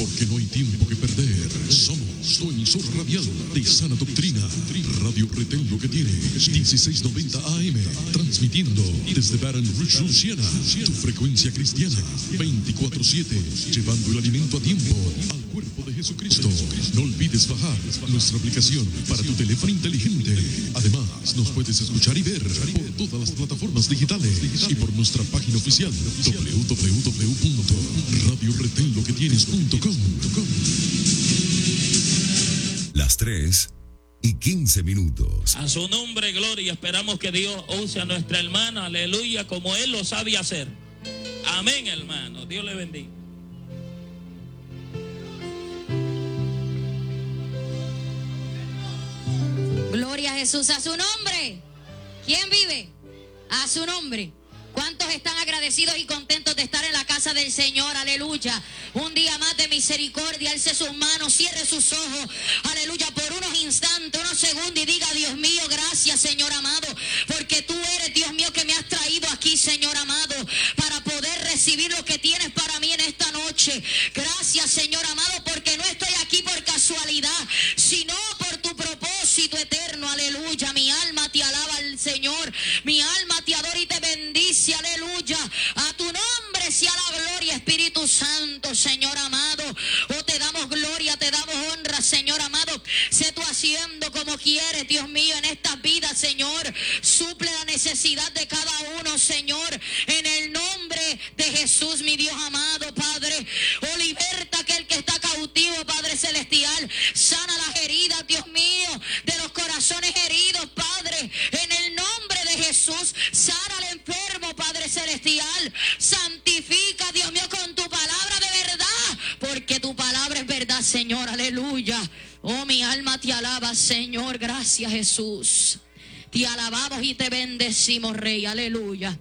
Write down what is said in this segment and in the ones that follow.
porque no hay tiempo que perder. Somos tu emisor radial de sana doctrina. Radio Retén Lo que tiene 1690 AM, transmitiendo desde Baton Rouge, Luisiana, tu frecuencia cristiana 24/7, llevando el alimento a tiempo al cuerpo de Jesucristo. No olvides bajar nuestra aplicación para tu teléfono inteligente. Además, nos puedes escuchar y ver por todas las plataformas digitales y por nuestra página oficial www.radioretenloquetienes.com. Las 3:15. A su nombre, gloria. Esperamos que Dios use a nuestra hermana, aleluya, como Él lo sabe hacer. Amén, hermano. Dios le bendiga. Gloria a Jesús, a su nombre. ¿Quién vive? A su nombre. ¿Cuántos están agradecidos y contentos de estar en la casa del Señor? Aleluya. Un día más de misericordia. Alce sus manos, cierre sus ojos. Aleluya. Por unos instantes, unos segundos y diga: Dios mío, gracias, Señor amado, porque tú eres, Dios mío, que me has traído aquí, Señor amado, para poder recibir lo que tienes para mí en esta noche. Gracias, Señor amado, porque no estoy aquí por casualidad, sino por tu propósito eterno. Aleluya. Mi alma te alaba al Señor. Mi alma te adora y te bendice. Aleluya. A tu nombre sea la gloria, Espíritu Santo, Señor amado. Oh, te damos gloria, te damos honra, Señor amado. Sé tú haciendo como quieres, Dios mío, en estas vidas, Señor. Suple la necesidad de cada uno, Señor, en el nombre de Jesús, mi Dios amado, Padre. Oh, liberta aquel que está cautivo, Padre celestial. Sana las heridas, Dios mío, de los corazones heridos, Padre, en el nombre de Jesús. Sana al enfermo, Padre celestial. Santifica, Dios mío, con tu palabra de verdad, porque tu palabra es verdad, Señor. Aleluya. Oh, mi alma te alaba, Señor. Gracias, Jesús. Te alabamos y te bendecimos, Rey. Aleluya.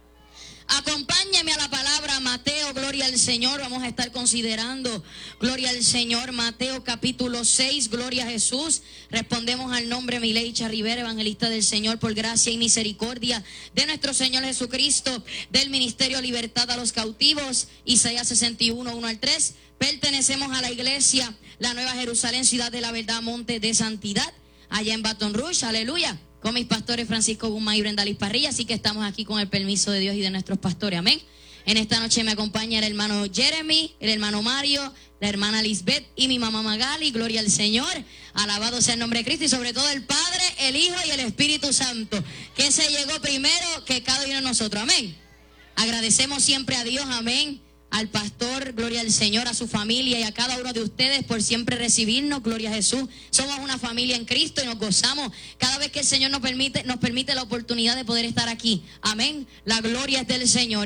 Acompáñame a la palabra Mateo, gloria al Señor. Vamos a estar considerando, gloria al Señor, Mateo capítulo 6, gloria a Jesús. Respondemos al nombre Mileicha Rivera, evangelista del Señor, por gracia y misericordia de nuestro Señor Jesucristo, del Ministerio Libertad a los Cautivos, Isaías 61, 1 al 3. Pertenecemos a la iglesia La Nueva Jerusalén, Ciudad de la Verdad, Monte de Santidad, allá en Baton Rouge, aleluya, con mis pastores Francisco Guzmán y Brenda Liz Parrilla. Así que estamos aquí con el permiso de Dios y de nuestros pastores, amén. En esta noche me acompaña el hermano Jeremy, el hermano Mario, la hermana Lisbeth y mi mamá Magali. Gloria al Señor, alabado sea el nombre de Cristo, y sobre todo el Padre, el Hijo y el Espíritu Santo, que se llegó primero que cada uno de nosotros, amén. Agradecemos siempre a Dios, amén, al pastor, gloria al Señor, a su familia y a cada uno de ustedes por siempre recibirnos, gloria a Jesús. Somos una familia en Cristo y nos gozamos cada vez que el Señor nos permite la oportunidad de poder estar aquí, amén. La gloria es del Señor.